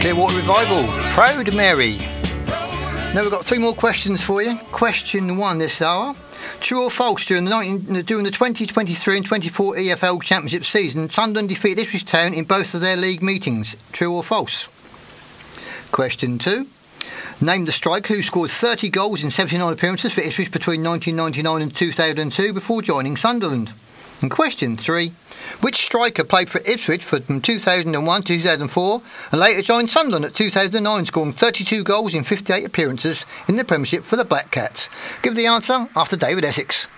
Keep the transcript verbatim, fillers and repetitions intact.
Clearwater Revival, Proud Mary. Now we've got three more questions for you. Question one this hour. True or false, during the, nineteen, during the twenty twenty-three and twenty-four E F L Championship season, Sunderland defeated Ipswich Town in both of their league meetings. True or false? Question two. Name the striker who scored thirty goals in seventy-nine appearances for Ipswich between nineteen ninety-nine and two thousand two before joining Sunderland. And question three. Which striker played for Ipswich from two thousand one to two thousand four and later joined Sunderland at two thousand nine, scoring thirty-two goals in fifty-eight appearances in the Premiership for the Black Cats? Give the answer after David Essex.